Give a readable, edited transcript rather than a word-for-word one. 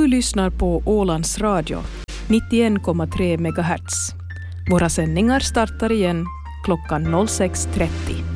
Du lyssnar på Ålands Radio, 91,3 MHz. Våra sändningar startar igen klockan 06.30.